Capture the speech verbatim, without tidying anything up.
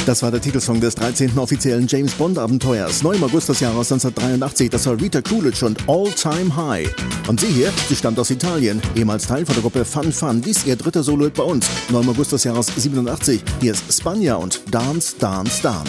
Das war der Titelsong des dreizehnten offiziellen James-Bond-Abenteuers. Neu im August des Jahres neunzehnhundertdreiundachtzig, das war Rita Coolidge und All Time High. Und sie hier, sie stammt aus Italien, ehemals Teil von der Gruppe Fun Fun. Dies ihr dritter Solo-Hit bei uns, neu im August des Jahres siebenundachtzig. Hier ist Spagna und Dance, Dance, Dance.